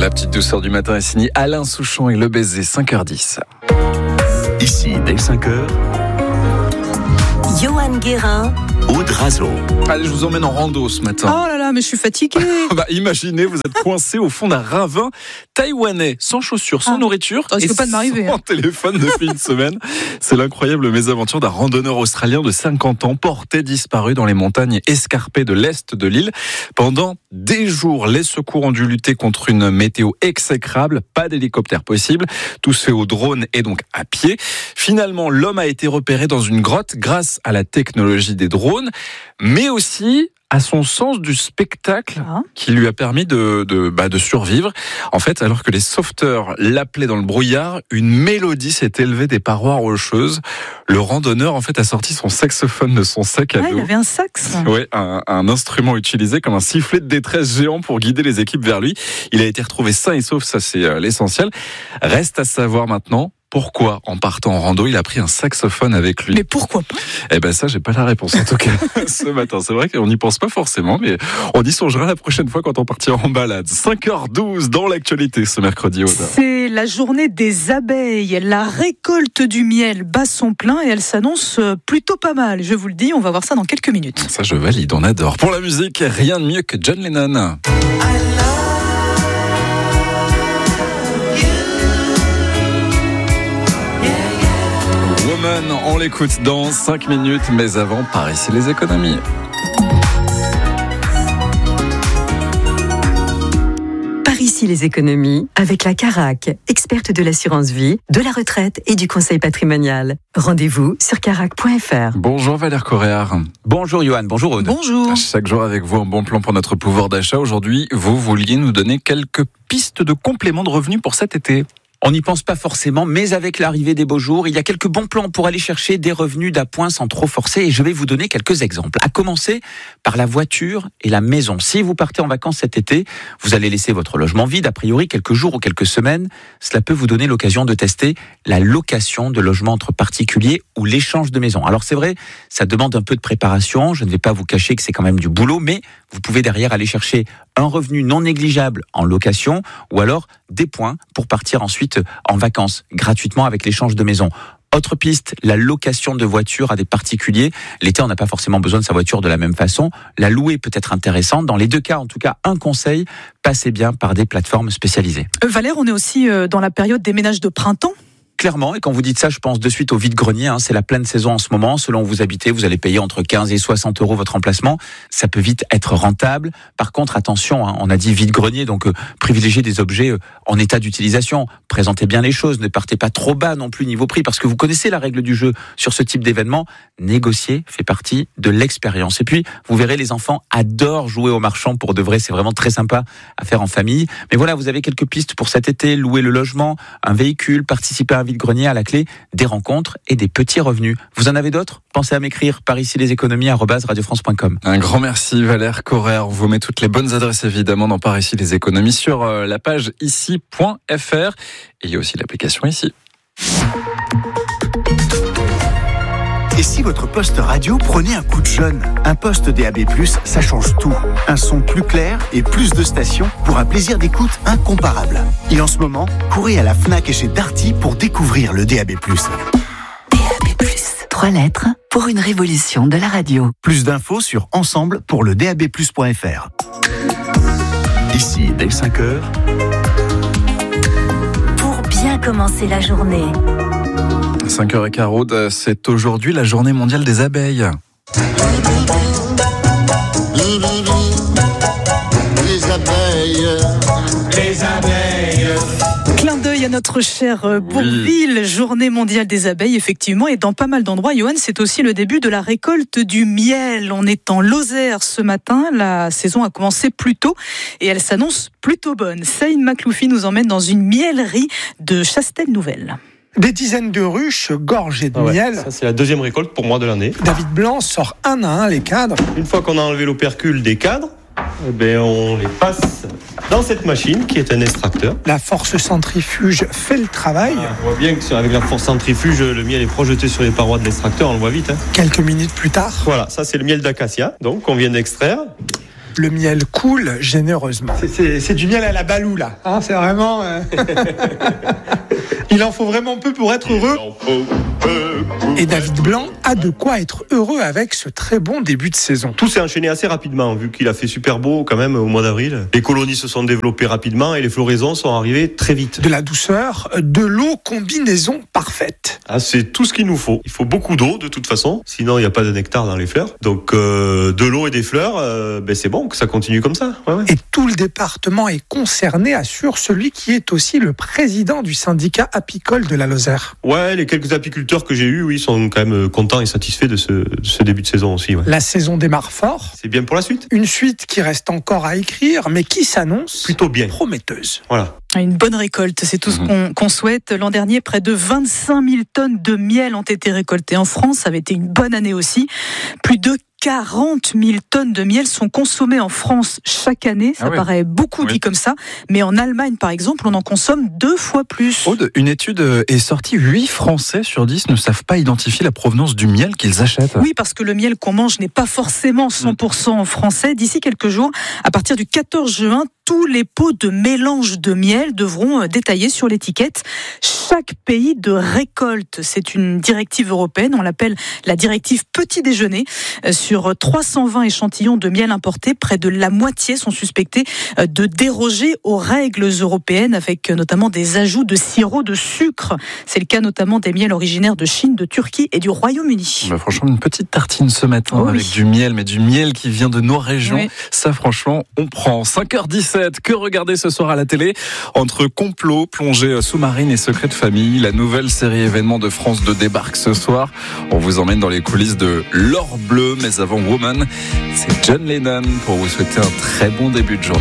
La petite douceur du matin est signée Alain Souchon et Le Baiser, 5h10. Ici, dès 5h, Johan Guérin, Aude Razo. Allez, je vous emmène en rando ce matin. Oh là là, mais je suis fatiguée. Imaginez, vous êtes coincé au fond d'un ravin taïwanais, sans chaussures, sans nourriture, Ça risque pas de m'arriver. sans téléphone depuis une semaine. C'est l'incroyable mésaventure d'un randonneur australien de 50 ans, porté disparu dans les montagnes escarpées de l'est de l'île. Pendant des jours, les secours ont dû lutter contre une météo exécrable, pas d'hélicoptère possible, tout se fait au drone et donc à pied. Finalement, l'homme a été repéré dans une grotte grâce à la technologie des drones, mais aussi à son sens du spectacle qui lui a permis de survivre. En fait, alors que les sauveteurs l'appelaient dans le brouillard, une mélodie s'est élevée des parois rocheuses. Le randonneur, en fait, a sorti son saxophone de son sac à dos. Il avait un sax. Oui, un instrument utilisé comme un sifflet de détresse géant pour guider les équipes vers lui. Il a été retrouvé sain et sauf, ça c'est l'essentiel. Reste à savoir maintenant pourquoi, en partant en rando, il a pris un saxophone avec lui. Mais pourquoi pas ? Eh ben ça, j'ai pas la réponse en tout cas ce matin. C'est vrai qu'on n'y pense pas forcément, mais on y songera la prochaine fois quand on partira en balade. 5h12 dans l'actualité ce mercredi. C'est la journée des abeilles. La récolte du miel bat son plein et elle s'annonce plutôt pas mal. Je vous le dis, on va voir ça dans quelques minutes. Ça, je valide, on adore. Pour la musique, rien de mieux que John Lennon. On l'écoute dans 5 minutes, mais avant, par ici les économies. par ici les économies avec la Carac, experte de l'assurance vie, de la retraite et du conseil patrimonial. Rendez-vous sur carac.fr. Bonjour Valère Coréard. Bonjour Johan, bonjour Aude. Bonjour. Chaque jour avec vous, un bon plan pour notre pouvoir d'achat. Aujourd'hui, vous vouliez nous donner quelques pistes de complément de revenus pour cet été. On n'y pense pas forcément, mais avec l'arrivée des beaux jours, il y a quelques bons plans pour aller chercher des revenus d'appoint sans trop forcer, et je vais vous donner quelques exemples. À commencer par la voiture et la maison. Si vous partez en vacances cet été, vous allez laisser votre logement vide, a priori quelques jours ou quelques semaines. Cela peut vous donner l'occasion de tester la location de logements entre particuliers ou l'échange de maisons. Alors c'est vrai, ça demande un peu de préparation, je ne vais pas vous cacher que c'est quand même du boulot, mais vous pouvez derrière aller chercher un revenu non négligeable en location ou alors des points pour partir ensuite en vacances gratuitement avec l'échange de maison. Autre piste, la location de voiture à des particuliers. L'été, on n'a pas forcément besoin de sa voiture de la même façon. La louer peut être intéressante. Dans les deux cas, en tout cas, un conseil, passez bien par des plateformes spécialisées. Valère, on est aussi dans la période des ménages de printemps. Clairement, et quand vous dites ça, je pense de suite au vide-grenier. C'est la pleine saison en ce moment. Selon où vous habitez, vous allez payer entre 15 et 60 euros votre emplacement. Ça peut vite être rentable. Par contre, attention, on a dit vide-grenier, donc privilégiez des objets en état d'utilisation. Présentez bien les choses. Ne partez pas trop bas non plus niveau prix, parce que vous connaissez la règle du jeu sur ce type d'événement. Négocier fait partie de l'expérience. Et puis, vous verrez, les enfants adorent jouer au marchand pour de vrai. C'est vraiment très sympa à faire en famille. Mais voilà, vous avez quelques pistes pour cet été. Louer le logement, un véhicule, participer à un vide-grenier, à la clé des rencontres et des petits revenus. Vous en avez d'autres ? Pensez à m'écrire par ici les économies @radiofrance.com. Un grand merci Valère Coréard. On vous met toutes les bonnes adresses évidemment dans Par ici les économies sur la page ici.fr, et il y a aussi l'application ici. Et si votre poste radio prenait un coup de jeune ? Un poste DAB+, ça change tout. Un son plus clair et plus de stations pour un plaisir d'écoute incomparable. Et en ce moment, courez à la Fnac et chez Darty pour découvrir le DAB+. DAB+, 3 lettres pour une révolution de la radio. Plus d'infos sur ensemble pour le DAB+.fr. Ici, dès 5h. Pour bien commencer la journée. 5h15, c'est aujourd'hui la journée mondiale des abeilles. Les abeilles. Clin d'œil à notre chère Bourville, journée mondiale des abeilles, effectivement. Et dans pas mal d'endroits, Johan, c'est aussi le début de la récolte du miel. On est en Lozère ce matin. La saison a commencé plus tôt et elle s'annonce plutôt bonne. Saïd Makloufi nous emmène dans une miellerie de Chastel-Nouvelle. Des dizaines de ruches gorgées de miel. Ça, c'est la deuxième récolte pour moi de l'année. David Blanc sort un à un les cadres. Une fois qu'on a enlevé l'opercule des cadres, on les passe dans cette machine qui est un extracteur. La force centrifuge fait le travail. On voit bien qu'avec la force centrifuge, le miel est projeté sur les parois de l'extracteur, on le voit vite. Quelques minutes plus tard. Voilà, ça c'est le miel d'acacia, donc on vient d'extraire. Le miel coule généreusement. C'est du miel à la Balou, là. Hein, c'est vraiment... Il en faut vraiment peu pour être heureux. Et David Blanc a de quoi être heureux avec ce très bon début de saison. Tout s'est enchaîné assez rapidement, vu qu'il a fait super beau quand même au mois d'avril. Les colonies se sont développées rapidement et les floraisons sont arrivées très vite. De la douceur, de l'eau, combinaison parfaite. Ah, c'est tout ce qu'il nous faut. Il faut beaucoup d'eau de toute façon, sinon il n'y a pas de nectar dans les fleurs. Donc de l'eau et des fleurs, c'est bon que ça continue comme ça. Ouais. Et tout le département est concerné, assure celui qui est aussi le président du syndicat apicole de la Lozère. Ouais, les quelques apiculteurs que j'ai eus, oui, sont quand même contents et satisfaits de ce début de saison aussi. Ouais. La saison démarre fort. C'est bien pour la suite. Une suite qui reste encore à écrire, mais qui s'annonce plutôt bien, prometteuse. Voilà. Une bonne récolte, c'est tout ce qu'on souhaite. L'an dernier, près de 25 000 tonnes de miel ont été récoltées en France. Ça avait été une bonne année aussi. Plus de 40 000 tonnes de miel sont consommées en France chaque année. Ça paraît beaucoup dit comme ça. Mais en Allemagne, par exemple, on en consomme 2 fois plus. Aude, une étude est sortie. 8 Français sur 10 ne savent pas identifier la provenance du miel qu'ils achètent. Oui, parce que le miel qu'on mange n'est pas forcément 100% français. D'ici quelques jours, à partir du 14 juin, tous les pots de mélange de miel devront détailler sur l'étiquette chaque pays de récolte. C'est une directive européenne, on l'appelle la directive petit déjeuner. Sur 320 échantillons de miel importés, près de la moitié sont suspectés de déroger aux règles européennes, avec notamment des ajouts de sirop de sucre. C'est le cas notamment des miels originaires de Chine, de Turquie et du Royaume-Uni. Franchement, une petite tartine ce matin avec du miel, mais du miel qui vient de nos régions. Oui. Ça, franchement, on prend. 5h17, que regarder ce soir à la télé? Entre complot, plongée sous-marine et secret de famille, la nouvelle série événement de France 2 débarque ce soir. On vous emmène dans les coulisses de L'Or Bleu, mais avant Woman, c'est John Lennon pour vous souhaiter un très bon début de journée.